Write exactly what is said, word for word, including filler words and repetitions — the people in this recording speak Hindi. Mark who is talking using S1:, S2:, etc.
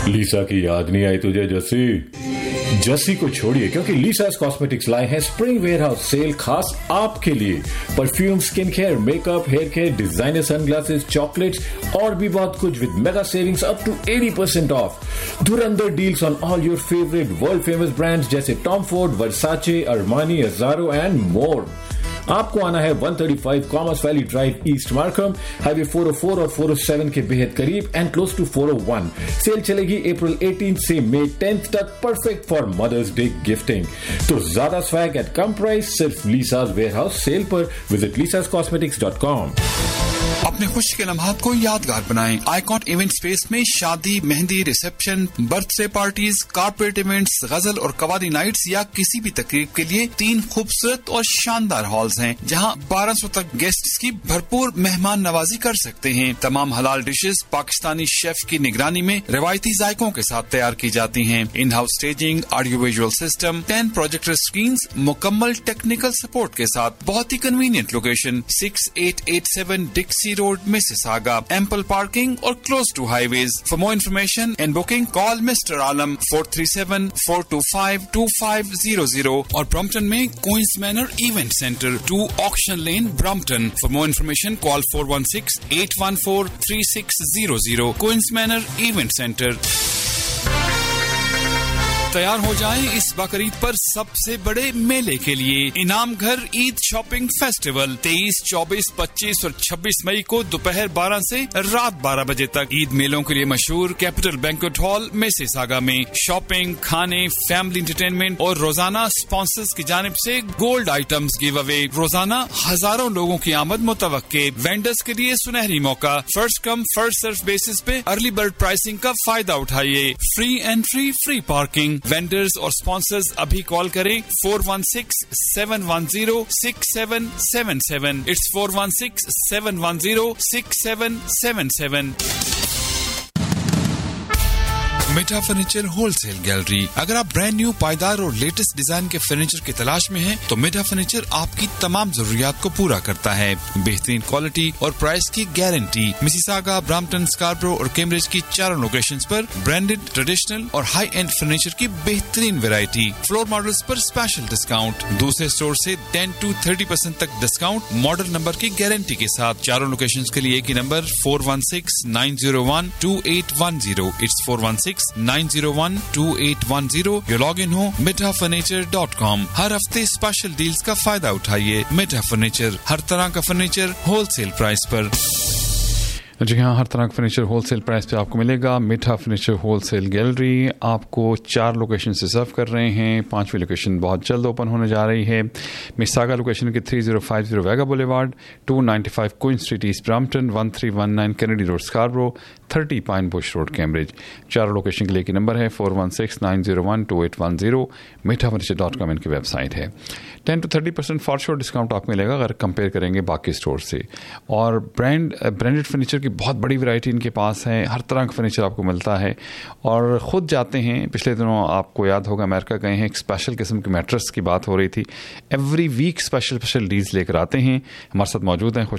S1: लीसा की याद नहीं आई तुझे जस्सी? जस्सी को छोड़िए क्योंकि लीसास कॉस्मेटिक्स लाए हैं स्प्रिंग वेयरहाउस सेल खास आपके लिए। Perfume, skin care, makeup, hair care, designer sunglasses, chocolates और भी बहुत कुछ with mega savings up to eighty percent of. Dhurandhar deals on all your favourite world famous brands जैसे Tom Ford, Versace, Armani, अज़ारो and more. आपको आना है one thirty-five commerce valley drive, east Markham, highway four oh four और four oh seven के बेहद करीब and close to four oh one। Cell चलेगी अप्रैल eighteenth से मई tenth तक, perfect for mothers day gifting. तो ज्यादा स्वैग एट कम प्राइस सिर्फ लीसास वेयरहाउस सेल पर। Visit लीसास cosmetics dot com.
S2: अपने खुशी के लम्हात को यादगार बनाएं। आइकॉन इवेंट स्पेस में शादी, mehndi, reception, birthday parties, corporate events, गजल और कवाली नाइट्स या किसी भी तकरीब के लिए तीन खूबसूरत और शानदार हॉल्स हैं, जहां बारह सौ तक गेस्ट्स की भरपूर मेहमान नवाजी कर सकते हैं। तमाम हलाल डिशेस पाकिस्तानी शेफ की निगरानी में रिवायती जायकों के साथ तैयार की जाती हैं। In house staging, audio visual system, ten projector screen, मुकम्मल टेक्निकल सपोर्ट के साथ बहुत ही convenient location six eight eight seven डिक्सी road, Mississauga, ample parking और close to highways. For more information and booking call mister Alam four three seven four two five two five zero zero और ब्रम्पटन में queen's manner event centre to auction lane, Brampton. For more information call four one six eight one four three six zero zero। Queen's manner event centre. तैयार हो जाएं इस बकरीद पर सबसे बड़े मेले के लिए। इनाम घर ईद शॉपिंग फेस्टिवल तेईस, चौबीस, पच्चीस और छब्बीस मई को दोपहर बारह से रात बारह बजे तक ईद मेलों के लिए मशहूर कैपिटल बैंक्वेट हॉल मिसिसागा में शॉपिंग, खाने, फैमिली एंटरटेनमेंट और रोजाना स्पॉन्सर्स की जानिब से गोल्ड आइटम्स गिव अवे। रोजाना हजारों लोगों की आमद मुतवक्के। वेंडर्स के लिए सुनहरी मौका। First come first serve basis पे अर्ली बर्ड प्राइसिंग का फायदा उठाइए। Free entry, free parking. Vendors और स्पॉन्सर्स अभी कॉल करें four one six seven one zero six seven seven seven। It's four one six seven one zero six seven seven seven। मिठा फर्नीचर होलसेल गैलरी। अगर आप ब्रांड न्यू, पायदार और लेटेस्ट डिजाइन के फर्नीचर की तलाश में हैं, तो मिठा फर्नीचर आपकी तमाम जरूरियात को पूरा करता है। बेहतरीन क्वालिटी और प्राइस की गारंटी। मिसिसागा, ब्रम्पटन, स्कार्बरो और कैम्ब्रिज की चारों लोकेशंस पर ब्रांडेड, ट्रेडिशनल और हाई एंड फर्नीचर की बेहतरीन वैरायटी। फ्लोर मॉडल्स पर स्पेशल डिस्काउंट। दूसरे स्टोर से ten to thirty percent तक डिस्काउंट मॉडल नंबर की गारंटी के साथ। चारों लोकेशंस के लिए एक ही number four one six nine zero one two eight one zero। It's four one six nine zero one two eight one zero। Yo log in हो मिठा फर्नीचर डॉट कॉम। हर हफ्ते स्पेशल डील्स का फायदा उठाइए। मिठा फर्नीचर, हर तरह का फर्नीचर होलसेल प्राइस पर।
S3: जी हाँ, हर तरह का फर्नीचर होलसेल प्राइस पे आपको मिलेगा। मिठा फर्नीचर होलसेल गैलरी आपको चार लोकेशन से सर्व कर रहे हैं। पांचवी लोकेशन बहुत जल्द ओपन होने जा रही है। मिसिसागा लोकेशन की three zero five zero Vega boulevard, to ninety five queen street east Brampton, one three one nine Kennedy road स्कार्बरो, thirty pine Bush road Cambridge. चारों लोकेशन के लिए की नंबर है four one six nine zero one two eight one zero. मिठा फर्नीचर डॉट कॉम इनकी वेबसाइट है। Ten to thirty percent for sure discount आपको मिलेगा अगर कंपेयर करेंगे बाकी स्टोर से। और ब्रांड ब्रांडेड फर्नीचर की बहुत बड़ी वैरायटी इनके पास है। हर तरह का फर्नीचर आपको मिलता है और ख़ुद जाते हैं। पिछले दिनों आपको याद होगा अमेरिका गए हैं, एक स्पेशल किस्म के मैट्रेस की बात हो रही थी। Every week special special deals लेकर आते हैं। हमारे साथ मौजूद हैं